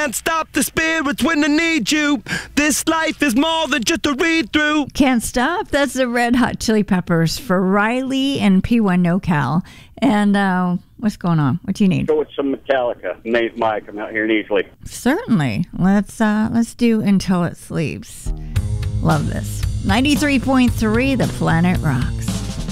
Can't stop the spirits when I need you. This life is more than just a read-through. Can't Stop. That's the Red Hot Chili Peppers for Riley and P1 NoCal. And what's going on? What do you need? Go with some Metallica. Name's Mike. I'm out here in Easley. Certainly. Let's do Until It Sleeps. Love this. 93.3 The Planet Rocks.